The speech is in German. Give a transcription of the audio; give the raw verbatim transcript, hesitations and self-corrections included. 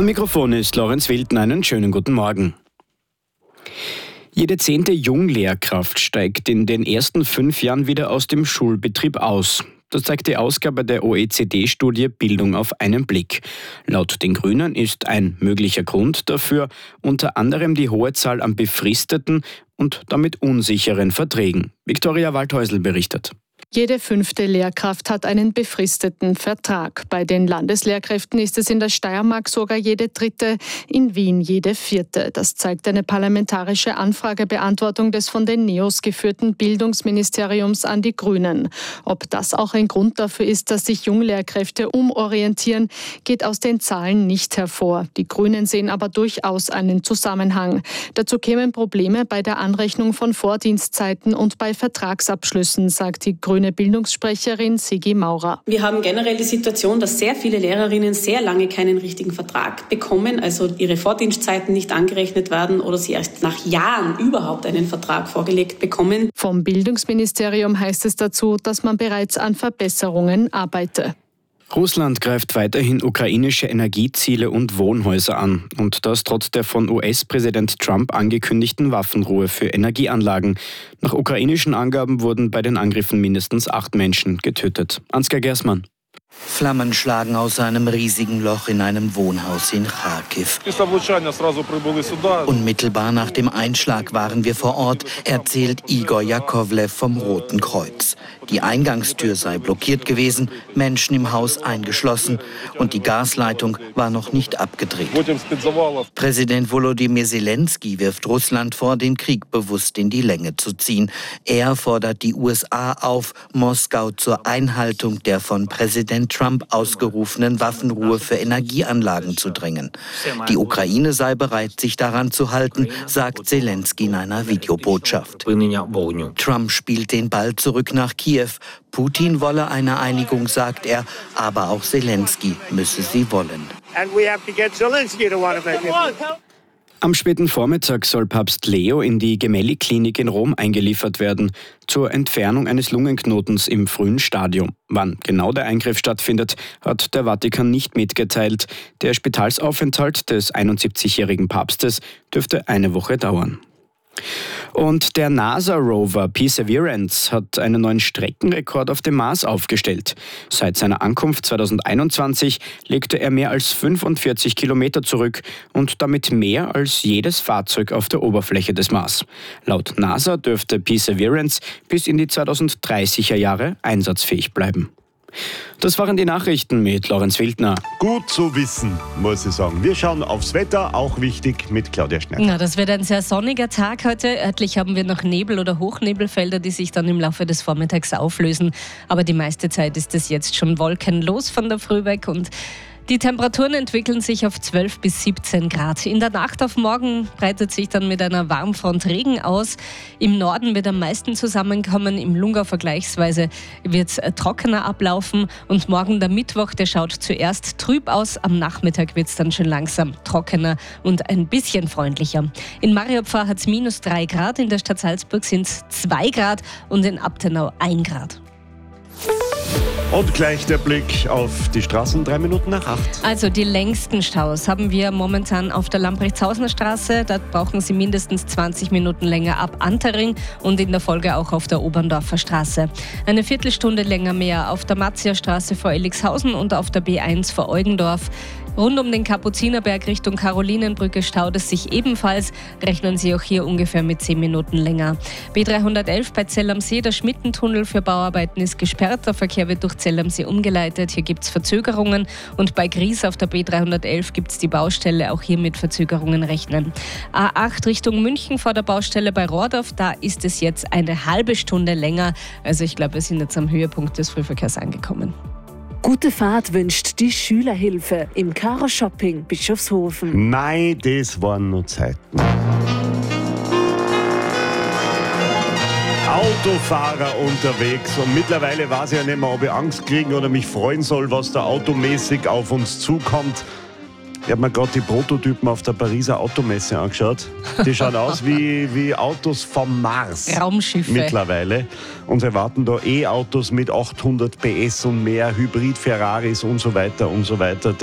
Am Mikrofon ist Lorenz Wilden. Einen schönen guten Morgen. Jede zehnte Junglehrkraft steigt in den ersten fünf Jahren wieder aus dem Schulbetrieb aus. Das zeigt die Ausgabe der O E C D-Studie Bildung auf einen Blick. Laut den Grünen ist ein möglicher Grund dafür unter anderem die hohe Zahl an befristeten und damit unsicheren Verträgen. Viktoria Waldhäusl berichtet. Jede fünfte Lehrkraft hat einen befristeten Vertrag. Bei den Landeslehrkräften ist es in der Steiermark sogar jede dritte, in Wien jede vierte. Das zeigt eine parlamentarische Anfragebeantwortung des von den Neos geführten Bildungsministeriums an die Grünen. Ob das auch ein Grund dafür ist, dass sich Junglehrkräfte umorientieren, geht aus den Zahlen nicht hervor. Die Grünen sehen aber durchaus einen Zusammenhang. Dazu kämen Probleme bei der Anrechnung von Vordienstzeiten und bei Vertragsabschlüssen, sagt die Grüne Bildungssprecherin Sigi Maurer. Wir haben generell die Situation, dass sehr viele Lehrerinnen sehr lange keinen richtigen Vertrag bekommen, also ihre Vordienstzeiten nicht angerechnet werden oder sie erst nach Jahren überhaupt einen Vertrag vorgelegt bekommen. Vom Bildungsministerium heißt es dazu, dass man bereits an Verbesserungen arbeite. Russland greift weiterhin ukrainische Energieziele und Wohnhäuser an. Und das trotz der von U S-Präsident Trump angekündigten Waffenruhe für Energieanlagen. Nach ukrainischen Angaben wurden bei den Angriffen mindestens acht Menschen getötet. Ansgar Gersmann. Flammen schlagen aus einem riesigen Loch in einem Wohnhaus in Charkiw. Unmittelbar nach dem Einschlag waren wir vor Ort, erzählt Igor Jakovlev vom Roten Kreuz. Die Eingangstür sei blockiert gewesen, Menschen im Haus eingeschlossen und die Gasleitung war noch nicht abgedreht. Präsident Volodymyr Zelensky wirft Russland vor, den Krieg bewusst in die Länge zu ziehen. Er fordert die U S A auf, Moskau zur Einhaltung der von Präsident Trump ausgerufenen Waffenruhe für Energieanlagen zu drängen. Die Ukraine sei bereit, sich daran zu halten, sagt Zelensky in einer Videobotschaft. Trump spielt den Ball zurück nach Kiew. Putin wolle eine Einigung, sagt er, aber auch Zelensky müsse sie wollen. Am späten Vormittag soll Papst Leo in die Gemelli-Klinik in Rom eingeliefert werden, zur Entfernung eines Lungenknotens im frühen Stadium. Wann genau der Eingriff stattfindet, hat der Vatikan nicht mitgeteilt. Der Spitalsaufenthalt des einundsiebzigjährigen Papstes dürfte eine Woche dauern. Und der NASA-Rover Perseverance hat einen neuen Streckenrekord auf dem Mars aufgestellt. Seit seiner Ankunft zweitausendeinundzwanzig legte er mehr als fünfundvierzig Kilometer zurück und damit mehr als jedes Fahrzeug auf der Oberfläche des Mars. Laut NASA dürfte Perseverance bis in die zweitausenddreißiger Jahre einsatzfähig bleiben. Das waren die Nachrichten mit Lorenz Wildner. Gut zu wissen, muss ich sagen. Wir schauen aufs Wetter, auch wichtig mit Claudia Schneider. Na, das wird ein sehr sonniger Tag heute. Örtlich haben wir noch Nebel- oder Hochnebelfelder, die sich dann im Laufe des Vormittags auflösen. Aber die meiste Zeit ist es jetzt schon wolkenlos von der Früh weg und die Temperaturen entwickeln sich auf zwölf bis siebzehn Grad. In der Nacht auf morgen breitet sich dann mit einer Warmfront Regen aus. Im Norden wird am meisten zusammenkommen. Im Lungau vergleichsweise wird es trockener ablaufen. Und morgen der Mittwoch, der schaut zuerst trüb aus. Am Nachmittag wird es dann schon langsam trockener und ein bisschen freundlicher. In Mariapfarr hat es minus drei Grad, in der Stadt Salzburg sind es zwei Grad und in Abtenau ein Grad. Und gleich der Blick auf die Straßen, drei Minuten nach acht. Also die längsten Staus haben wir momentan auf der Lamprechtshausener Straße. Da brauchen Sie mindestens zwanzig Minuten länger ab Antering und in der Folge auch auf der Oberndorfer Straße. Eine Viertelstunde länger mehr auf der Matzia-Straße vor Elixhausen und auf der B eins vor Eugendorf. Rund um den Kapuzinerberg Richtung Karolinenbrücke staut es sich ebenfalls. Rechnen Sie auch hier ungefähr mit zehn Minuten länger. B dreihundertelf bei Zell am See, der Schmittentunnel für Bauarbeiten ist gesperrt. Der Verkehr wird durch Zell am See umgeleitet. Hier gibt es Verzögerungen. Und bei Gries auf der B dreihundertelf gibt es die Baustelle. Auch hier mit Verzögerungen rechnen. A acht Richtung München vor der Baustelle bei Rohrdorf. Da ist es jetzt eine halbe Stunde länger. Also ich glaube, wir sind jetzt am Höhepunkt des Frühverkehrs angekommen. Gute Fahrt wünscht die Schülerhilfe im Caro Shopping Bischofshofen. Nein, das waren nur Zeiten. Autofahrer unterwegs und mittlerweile weiß ich ja nicht mehr, ob ich Angst kriegen oder mich freuen soll, was da automäßig auf uns zukommt. Ich habe mir gerade die Prototypen auf der Pariser Automesse angeschaut. Die schauen aus wie, wie Autos vom Mars. Raumschiffe. Mittlerweile. Und wir warten da E-Autos mit achthundert P S und mehr, Hybrid-Ferraris und so weiter und so weiter.